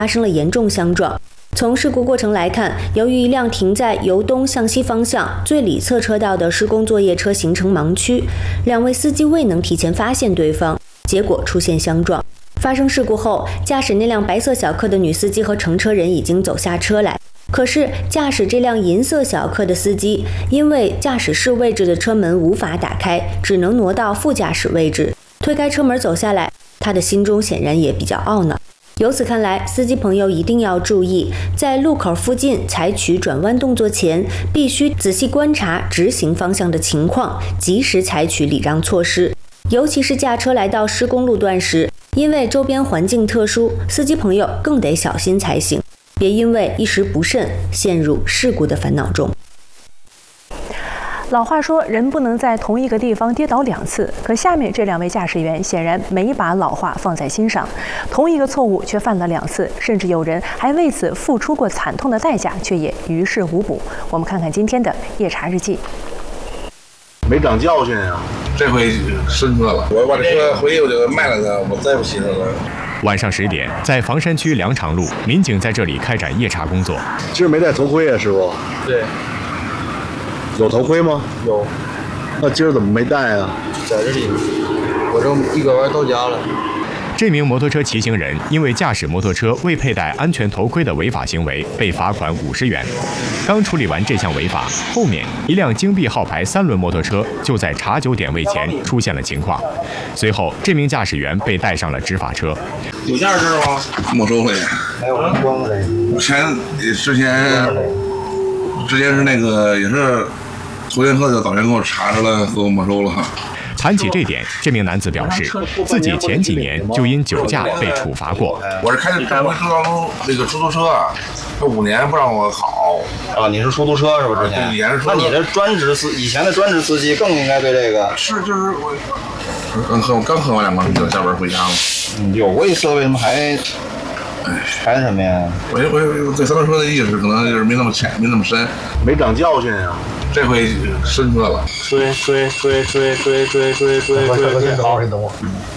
发生了严重相撞。从事故过程来看，由于一辆停在由东向西方向最里侧车道的施工作业车形成盲区，两位司机未能提前发现对方，结果出现相撞。发生事故后，驾驶那辆白色小客的女司机和乘车人已经走下车来。可是，驾驶这辆银色小客的司机，因为驾驶室位置的车门无法打开，只能挪到副驾驶位置，推开车门走下来。他的心中显然也比较懊恼。由此看来，司机朋友一定要注意，在路口附近采取转弯动作前，必须仔细观察直行方向的情况，及时采取礼让措施。尤其是驾车来到施工路段时，因为周边环境特殊，司机朋友更得小心才行，别因为一时不慎陷入事故的烦恼中。 老话说，人不能在同一个地方跌倒2次。可下面这2位驾驶员显然没把老话放在心上，同一个错误却犯了2次，甚至有人还为此付出过惨痛的代价，却也于事无补。我们看看今天的夜查日记。 没长教训啊！ 这回深刻了。我把这车回去我就卖了它，我再不骑它了。 晚上10点，在房山区粮场路，民警在这里开展夜查工作。 今儿没戴头盔啊，师傅？ 对。 有头盔吗？ 有。 那今儿怎么没戴啊？ 在这里，我这一个弯到家了。 这名摩托车骑行人因为驾驶摩托车未佩戴安全头盔的违法行为，被罚款50元。刚处理完这项违法，后面一辆京 B 号牌3轮摩托车就在茶酒点位前出现了情况。随后，这名驾驶员被带上了执法车。 有驾驶证吗？没收回去。 还有光嘞。 之前是那个也是昨天就早前给我查出来，给我没收了。 谈起这点，这名男子表示，自己前几年就因酒驾被处罚过。 我是开的正规那个出租车，这5年不让我考。 啊，你是出租车是不是？之前。那你这以前的专职司机更应该对这个。 就是我刚喝完2罐啤酒，下班回家了。 有过一次，为什么还什么呀？ 我对三轮车的意识可能就是没那么浅，没那么深， 没长教训啊。 这回深刻了。 追，好，你等我。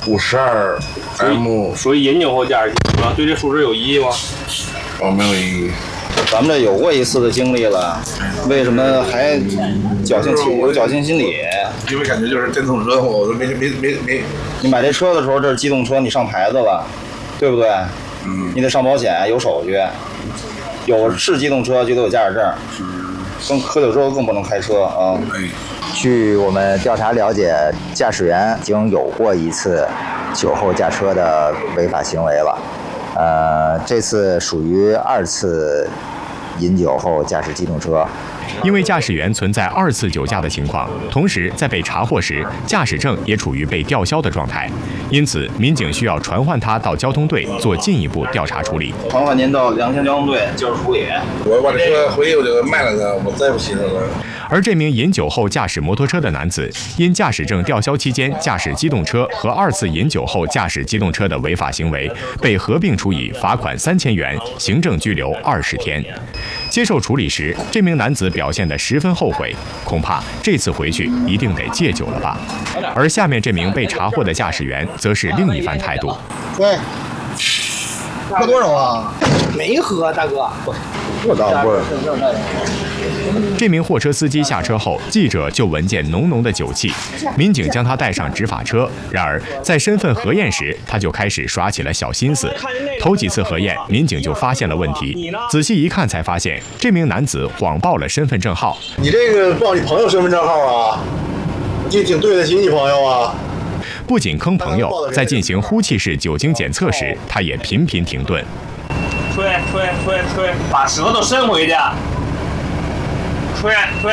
52M， 属于饮酒后驾驶，对这数值有异议吗？ 我没有异议。 咱们这有过一次的经历了，为什么还有侥幸心理？ 因为感觉就是电动车，我都没。 你买这车的时候，这是机动车，你上牌子了，对不对？你得上保险，有手续。是机动车就得有驾驶证。喝酒之后更不能开车啊！ 据我们调查了解，驾驶员已经有过一次酒后驾车的违法行为了。这次属于2次饮酒后驾驶机动车。 因为驾驶员存在2次酒驾的情况，同时在被查获时，驾驶证也处于被吊销的状态，因此民警需要传唤他到交通队做进一步调查处理。 传唤您到良田交通队接受处理。 我把这车回去我就卖了它，我再不骑它了。 而这名饮酒后驾驶摩托车的男子，因驾驶证吊销期间驾驶机动车和2次饮酒后驾驶机动车的违法行为，被合并处以罚款3000元、行政拘留20天。接受处理时，这名男子表现得十分后悔，恐怕这次回去一定得戒酒了吧。而下面这名被查获的驾驶员则是另一番态度。 喂，喝多少啊？ 没喝，大哥。 我当不是。 这名货车司机下车后，记者就闻见浓浓的酒气，民警将他带上执法车。然而，在身份核验时，他就开始耍起了小心思。头几次核验，民警就发现了问题，仔细一看才发现，这名男子谎报了身份证号。 你这个报你朋友身份证号啊？你挺对得起你朋友啊。 不仅坑朋友，在进行呼气式酒精检测时，他也频频停顿。 吹，把舌头伸回去。吹，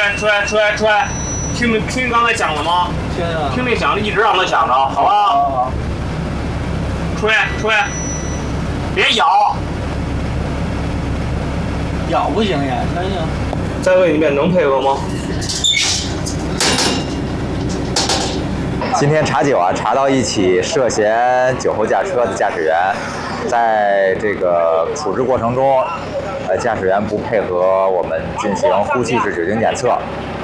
听刚才讲了吗？听那响的，一直让他响着，好吧？好。吹，别咬。 咬不行呀，那行。 再问一遍，能配合吗？ 今天查酒啊，查到一起涉嫌酒后驾车的驾驶员，在这个处置过程中，驾驶员不配合我们进行呼气式酒精检测，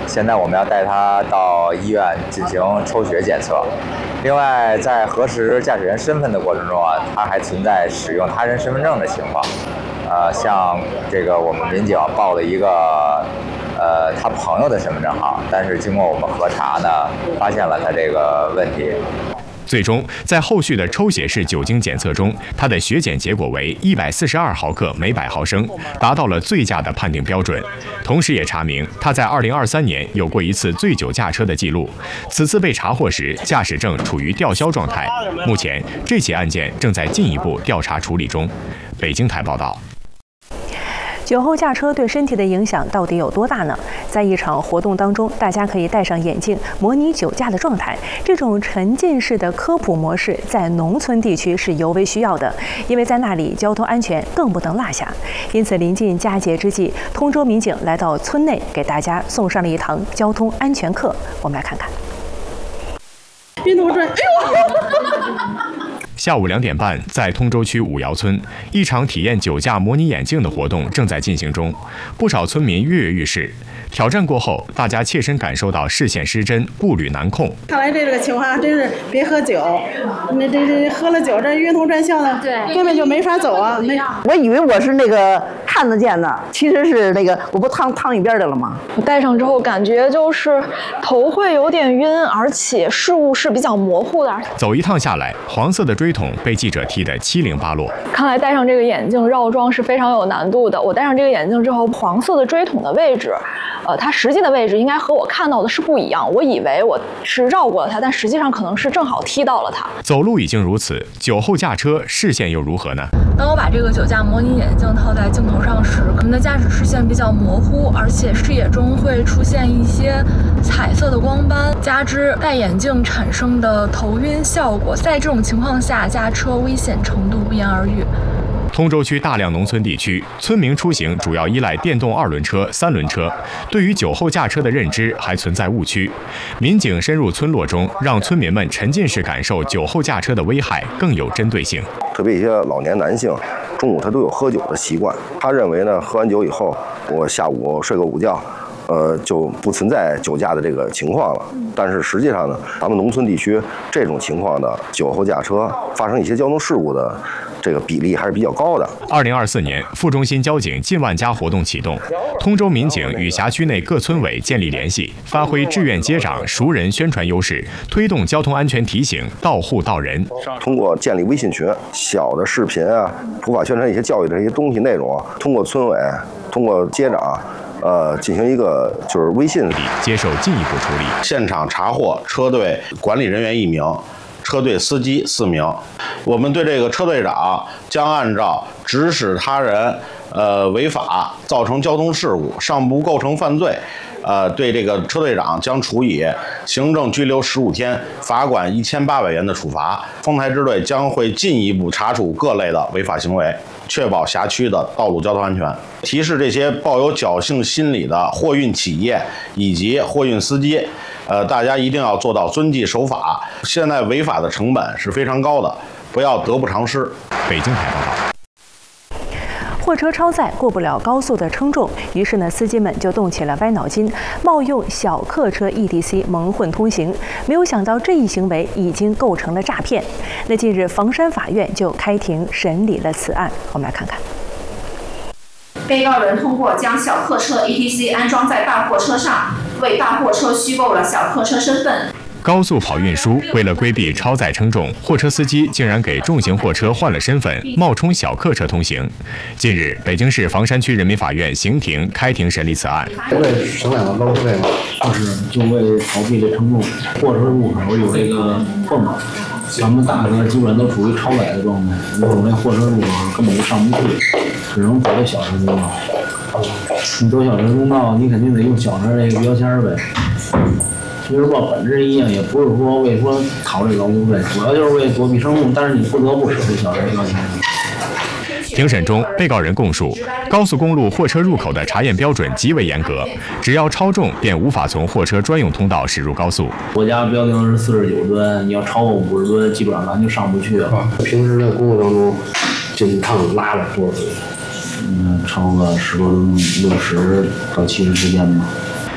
现在我们要带他到医院进行抽血检测。另外，在核实驾驶员身份的过程中啊，他还存在使用他人身份证的情况。像这个我们民警报了一个他朋友的身份证号，但是经过我们核查呢，发现了他这个问题。 最终，在后续的抽血式酒精检测中，他的血检结果为142毫克每100毫升，达到了醉驾的判定标准。同时也查明他在2023年有过一次醉酒驾车的记录，此次被查获时，驾驶证处于吊销状态。目前，这起案件正在进一步调查处理中。北京台报道。 酒后驾车对身体的影响到底有多大呢？在一场活动当中，大家可以戴上眼镜，模拟酒驾的状态。这种沉浸式的科普模式在农村地区是尤为需要的，因为在那里交通安全更不能落下。因此，临近佳节之际，通州民警来到村内，给大家送上了一堂交通安全课。我们来看看。 运动转，哎呦！下午2点半，在通州区五窑村，一场体验酒驾模拟眼镜的活动正在进行中，不少村民跃跃欲试。挑战过后，大家切身感受到视线失真、步履难控。 看来这个情况真是别喝酒，这喝了酒，这晕头转向的，对，根本就没法走啊！ 我以为我是那个看得见的，其实是那个我不趟一边的了吗？ 我戴上之后，感觉就是头会有点晕，而且事物是比较模糊的。 走一趟下来，黄色的锥筒被记者踢得七零八落。 看来戴上这个眼镜绕桩是非常有难度的。我戴上这个眼镜之后，黄色的锥筒的位置，它实际的位置应该和我看到的是不一样。我以为我是绕过了它，但实际上可能是正好踢到了它。 走路已经如此，酒后驾车视线又如何呢？ 当我把这个酒驾模拟眼镜套在镜头上时，我们的驾驶视线比较模糊，而且视野中会出现一些彩色的光斑，加之戴眼镜产生的头晕效果，在这种情况下，驾车危险程度不言而喻。 通州区大量农村地区，村民出行主要依赖电动2轮车、3轮车，对于酒后驾车的认知还存在误区。民警深入村落中，让村民们沉浸式感受酒后驾车的危害，更有针对性。 特别一些老年男性，中午他都有喝酒的习惯，他认为呢，喝完酒以后，我下午睡个午觉。就不存在酒驾的这个情况了。但是实际上呢，咱们农村地区这种情况的酒后驾车发生一些交通事故的这个比例还是比较高的。 2024年，副中心交警近万家活动启动，通州民警与辖区内各村委建立联系，发挥志愿接长、熟人宣传优势，推动交通安全提醒到户到人。 通过建立微信群、小的视频啊、普法宣传一些教育的这些东西内容，通过村委、通过街长。进行一个就是微信接受进一步处理。 现场查获车队管理人员1名，车队司机4名。我们对这个车队长将按照指使他人违法造成交通事故尚不构成犯罪，对这个车队长将处以行政拘留15天、罚款1800元的处罚。丰台支队将会进一步查处各类的违法行为，确保辖区的道路交通安全。提示这些抱有侥幸心理的货运企业以及货运司机，大家一定要做到遵纪守法。现在违法的成本是非常高的，不要得不偿失。 北京台报道。 货车超载过不了高速的称重，于是呢，司机们就动起了歪脑筋，冒用小客车 ETC 蒙混通行。没有想到这一行为已经构成了诈骗。那近日，房山法院就开庭审理了此案。我们来看看。 被告人通过将小客车 ETC 安装在大货车上，为大货车虚构了小客车身份。 高速跑运输为了规避超载称重，货车司机竟然给重型货车换了身份，冒充小客车通行。近日，北京市房山区人民法院刑庭开庭审理此案。 为省两个捞费嘛，就为逃避这称重，货车入口有这个缝，咱们大车基本上都处于超载的状态，有种那货车入口根本就上不去，只能走这小车通道。你走小车通道，你肯定得用小车这个标签呗。其实吧，本质一样，也不是说为说讨这劳务费，主要就是为躲避称重，但是你不得不使这小车标签。 庭审中，被告人供述，高速公路货车入口的查验标准极为严格，只要超重便无法从货车专用通道驶入高速。 国家标定是49吨，你要超过50吨，基本上咱就上不去了。平时在工作当中，这一趟拉了多少吨？超个10多吨，60到70之间吧。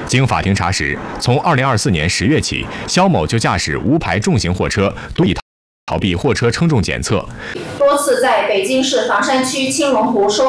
经法庭查实，从2024年10月起，肖某就驾驶无牌重型货车多以逃避货车称重检测， 多次在北京市房山区青龙湖收